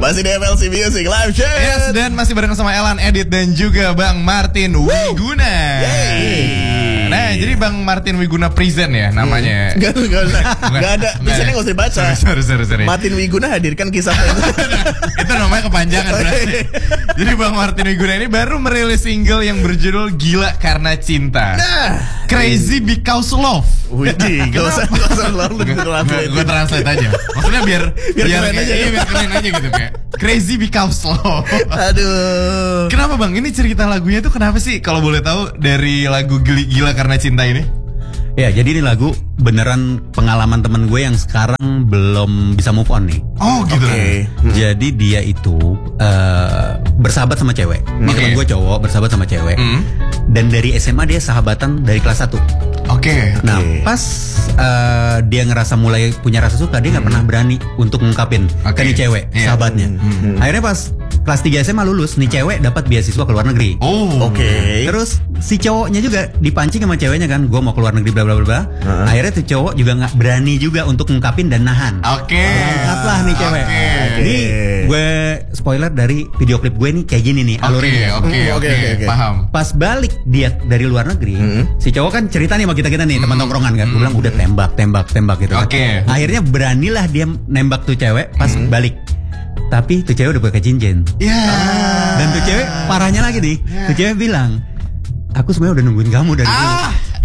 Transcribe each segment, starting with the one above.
Masih di FLC Music Live Show. Yes, dan masih bareng sama Elan Edit dan juga Bang Martin Wiguna. Nah, jadi Bang Martin Wiguna present ya namanya. Gak ada. Tulisannya gak usah dibaca. Sorry. Martin Wiguna hadirkan kisah Itu namanya kepanjangan berarti. Jadi Bang Martin Wiguna ini baru merilis single yang berjudul Gila Karena Cinta. Crazy Because Love. Wih, gak usah Gue translate aja. Maksudnya biar keren aja. Iya, biar keren aja gitu kayak Crazy Because Love. Aduh. Kenapa Bang? Ini cerita lagunya tuh kenapa sih? Kalau boleh tahu dari lagu Gila Karena Cinta ini? Ya, jadi ini lagu beneran pengalaman temen gue yang sekarang belum bisa move on nih. Oh gitu. Jadi dia itu bersahabat sama cewek. Ini temen gue cowok bersahabat sama cewek. Dan dari SMA dia sahabatan dari kelas 1. Oke. Nah, pas dia ngerasa mulai punya rasa suka, dia nggak pernah berani untuk ngungkapin ke nih cewek, sahabatnya. Akhirnya pas kelas 3 SMA lulus, nih cewek dapat beasiswa ke luar negeri. Terus si cowoknya juga dipancing sama ceweknya kan, gue mau ke luar negeri bla bla bla. Akhirnya tuh cowok juga nggak berani juga untuk ngungkapin dan nahan. Angkatlah nih cewek. Ini gue spoiler dari video klip gue nih kayak gini nih alurnya. Oke, paham. Pas balik dia dari luar negeri, si cowok kan cerita nih sama kita nih teman tongkrongan kan. Gue bilang udah tembak gitu kan. Akhirnya beranilah dia nembak tuh cewek pas balik. Tapi tuh cewek udah pakai cincin. Dan tuh cewek parahnya lagi nih. Tuh cewek bilang, aku sebenarnya udah nungguin kamu dari dulu.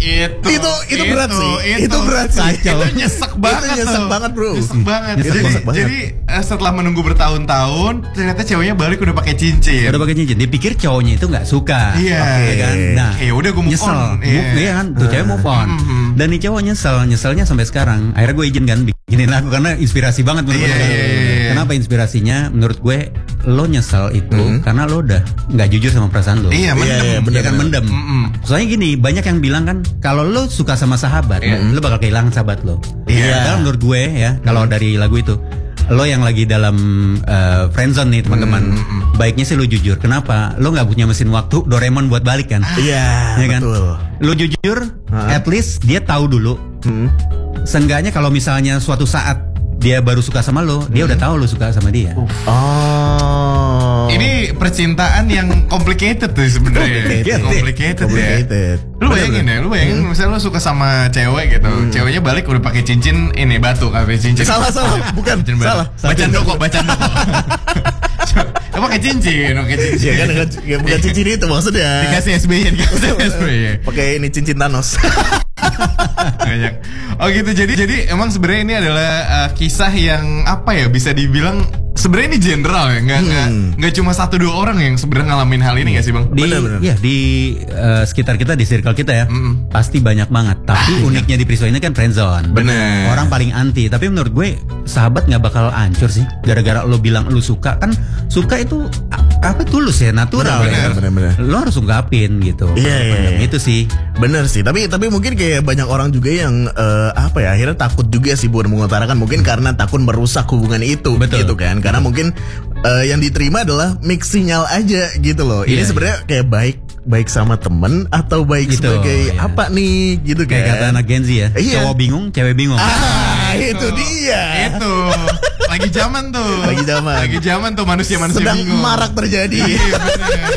Itu berat sih. Itu berat sih. Itu nyesek banget. Itu nyesek banget, bro. Nyesek banget. Nyesek banget. Jadi setelah menunggu bertahun-tahun, ternyata ceweknya balik udah pakai cincin. Udah pakai cincin. Dia pikir cowoknya itu nggak suka. Iya. Kan? Nah, ya udah gue move nyesel. on. Iya kan. Tuh cewek move on. Dan nih cowok nyeselnya sampai sekarang. Akhirnya gue izin kan bikinin lagu karena inspirasi banget menurut gue. Kenapa inspirasinya? Menurut gue lo nyesel itu karena lo udah nggak jujur sama perasaan lo. Iya, mendem. Soalnya gini, banyak yang bilang kan kalau lo suka sama sahabat, lo bakal kehilangan sahabat lo. Padahal menurut gue ya, kalau dari lagu itu, lo yang lagi dalam friendzone nih teman-teman, baiknya sih lo jujur. Kenapa? Lo nggak punya mesin waktu Doraemon buat balik kan? Iya, kan? betul. Lo jujur, at least dia tahu dulu. Seenggaknya kalau misalnya suatu saat dia baru suka sama lo, dia udah tahu lo suka sama dia. Ini percintaan yang complicated tuh sebenarnya. Complicated ya. Lu bayangin misalnya lu suka sama cewek gitu, ceweknya balik udah pakai cincin ini batu kafe cincin. Salah, bukan. Salah. Bacaan doko. Pakai cincin. Ya kan bukan cincin itu maksudnya. Dikasih SBY. Pakai ini cincin Thanos. Banyak. Oh gitu. Jadi emang sebenarnya ini adalah kisah yang apa ya, bisa dibilang sebenarnya ini general ya, nggak cuma 1-2 orang yang sebenarnya ngalamin hal ini nggak sih Bang? Benar. Ya di sekitar kita, di circle kita ya, pasti banyak banget. Tapi uniknya di Priswa ini kan friendzone. Bener. Orang paling anti. Tapi menurut gue sahabat nggak bakal hancur sih gara-gara lo bilang lo suka. Kan suka itu apa tulus ya, natural. Bener. Lo harus ungkapin gitu. Iya. Itu sih. Bener sih. Tapi mungkin kayak banyak orang juga yang akhirnya takut juga sih buat mengutarakan, mungkin karena takut merusak hubungan itu. Betul. Gitu kan. Karena mungkin yang diterima adalah mix sinyal aja gitu loh. Ini sebenarnya kayak baik sama temen atau baik gitu, sebagai apa nih gitu kan. Kayak kata anak Gen Z ya. Cowok bingung, cewek bingung. Itu dia. Itu lagi zaman tuh. Lagi zaman tuh manusia sedang bingung. marak terjadi. Iya bener.